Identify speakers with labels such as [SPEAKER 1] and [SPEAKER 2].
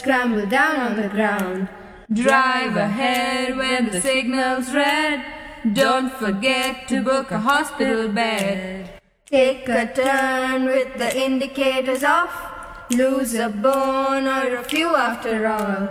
[SPEAKER 1] scramble down on the ground.
[SPEAKER 2] Drive ahead when the signal's red. Don't forget to book a hospital bed.
[SPEAKER 1] Take a turn with the indicators off. Lose a bone or a few after all.